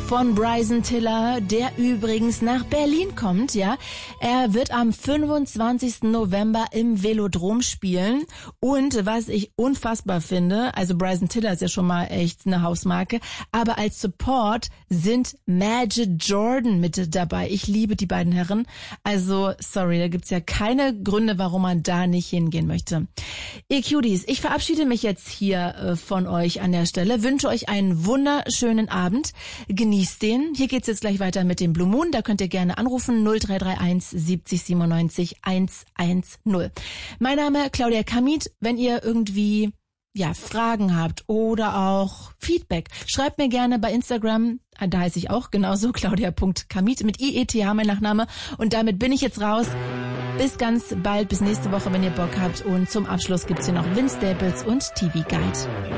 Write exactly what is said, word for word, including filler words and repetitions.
von Bryson Tiller, der übrigens nach Berlin kommt, ja. Er wird am fünfundzwanzigsten November im Velodrom spielen und was ich unfassbar finde, also Bryson Tiller ist ja schon mal echt eine Hausmarke, aber als Support sind Majid Jordan mit dabei. Ich liebe die beiden Herren, also sorry, da gibt's ja keine Gründe, warum man da nicht hingehen möchte. Ihr Cuties, ich verabschiede mich jetzt hier äh, von euch an der Stelle, wünsche euch einen wunderschönen Abend, genießt den. Hier geht's jetzt gleich weiter mit dem Blue Moon, da könnt ihr gerne anrufen, null drei drei eins siebzig siebenundneunzig hundertzehn. Mein Name Claudia Kamit, wenn ihr irgendwie ja Fragen habt oder auch Feedback, schreibt mir gerne bei Instagram, da heiße ich auch genauso, claudia punkt kamit mit I E T H, mein Nachname. Und damit bin ich jetzt raus. Bis ganz bald, bis nächste Woche, wenn ihr Bock habt. Und zum Abschluss gibt's hier noch Vince Staples und T V Guide.